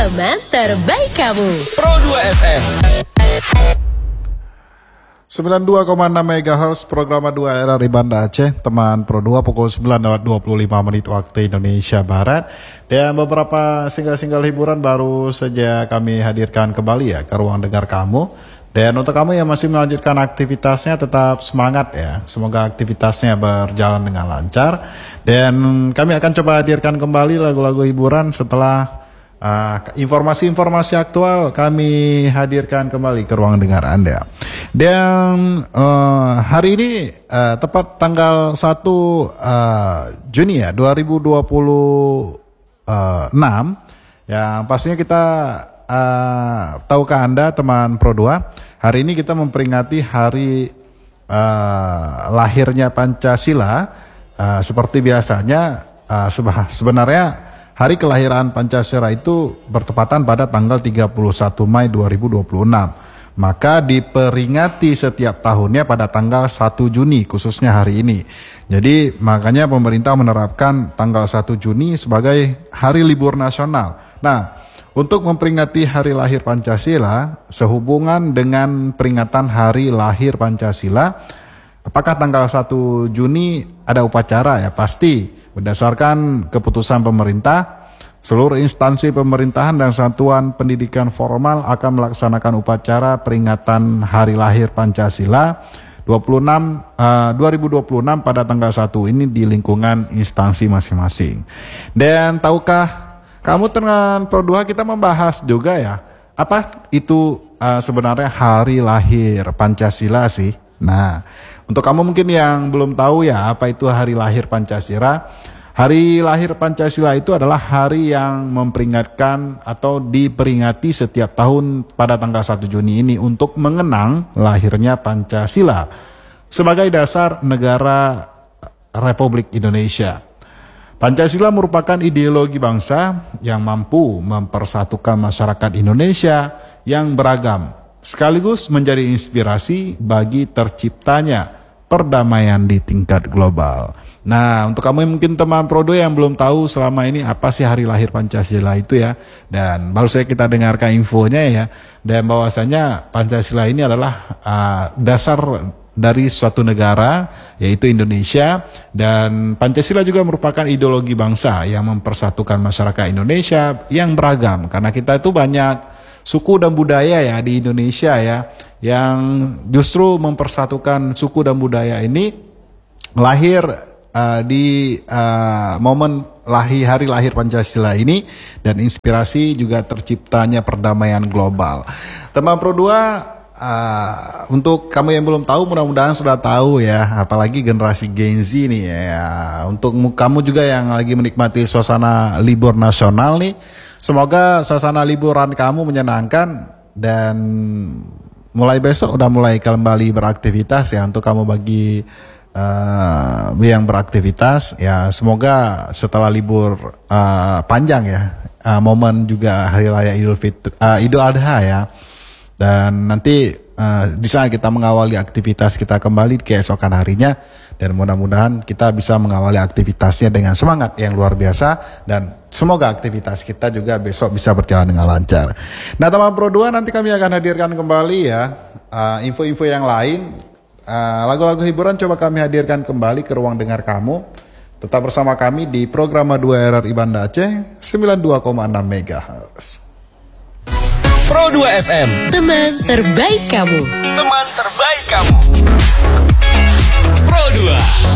Teman terbaik kamu. Pro 2 FM 92,6 MHz program 2 RRI Banda Aceh. Teman Pro 2 pukul 9.25 waktu Indonesia Barat. Dan beberapa single-single hiburan baru saja kami hadirkan kembali ya ke ruang dengar kamu. Dan untuk kamu yang masih melanjutkan aktivitasnya tetap semangat ya. Semoga aktivitasnya berjalan dengan lancar. Dan kami akan coba hadirkan kembali lagu-lagu hiburan setelah informasi-informasi aktual kami hadirkan kembali ke ruang dengar Anda. Dan hari ini tepat tanggal 1 Juni ya 2026 yang pastinya kita tahukah Anda teman Pro 2, hari ini kita memperingati hari lahirnya Pancasila. Seperti biasanya sebenarnya hari kelahiran Pancasila itu bertepatan pada tanggal 31 Mei 2026. Maka diperingati setiap tahunnya pada tanggal 1 Juni khususnya hari ini. Jadi makanya pemerintah menerapkan tanggal 1 Juni sebagai hari libur nasional. Nah, untuk memperingati hari lahir Pancasila sehubungan dengan peringatan hari lahir Pancasila, apakah tanggal 1 Juni ada upacara? Ya pasti. Berdasarkan keputusan pemerintah, seluruh instansi pemerintahan dan satuan pendidikan formal akan melaksanakan upacara peringatan hari lahir Pancasila 2026 pada tanggal 1 ini di lingkungan instansi masing-masing. Dan tahukah kamu dengan Pro 2 kita membahas juga ya, apa itu sebenarnya hari lahir Pancasila sih? Nah, untuk kamu mungkin yang belum tahu ya apa itu hari lahir Pancasila. Hari lahir Pancasila itu adalah hari yang memperingatkan atau diperingati setiap tahun pada tanggal 1 Juni ini untuk mengenang lahirnya Pancasila sebagai dasar negara Republik Indonesia. Pancasila merupakan ideologi bangsa yang mampu mempersatukan masyarakat Indonesia yang beragam, sekaligus menjadi inspirasi bagi terciptanya perdamaian di tingkat global. Nah, untuk kamu yang mungkin teman Pro 2 yang belum tahu selama ini apa sih hari lahir Pancasila itu ya, dan baru saja kita dengarkan infonya ya, dan bahwasanya Pancasila ini adalah dasar dari suatu negara yaitu Indonesia, dan Pancasila juga merupakan ideologi bangsa yang mempersatukan masyarakat Indonesia yang beragam, karena kita itu banyak suku dan budaya ya di Indonesia ya, yang justru mempersatukan suku dan budaya ini lahir di momen hari lahir Pancasila ini, dan inspirasi juga terciptanya perdamaian global. Teman Pro 2, untuk kamu yang belum tahu mudah-mudahan sudah tahu ya, apalagi generasi Gen Z nih ya. Untuk kamu juga yang lagi menikmati suasana libur nasional nih, semoga suasana liburan kamu menyenangkan, dan mulai besok udah mulai kembali beraktivitas ya. Untuk kamu bagi yang beraktivitas ya, semoga setelah libur panjang ya, momen juga hari raya Idul Adha ya, dan nanti di sana kita mengawali aktivitas kita kembali keesokan harinya, dan mudah-mudahan kita bisa mengawali aktivitasnya dengan semangat yang luar biasa, dan semoga aktivitas kita juga besok bisa berjalan dengan lancar. Nah teman Pro 2, nanti kami akan hadirkan kembali ya info-info yang lain. Lagu-lagu hiburan coba kami hadirkan kembali ke ruang dengar kamu. Tetap bersama kami di program 2 RRI Banda Aceh 92,6 MHz. Pro 2 FM Teman terbaik kamu. Teman terbaik kamu Pro 2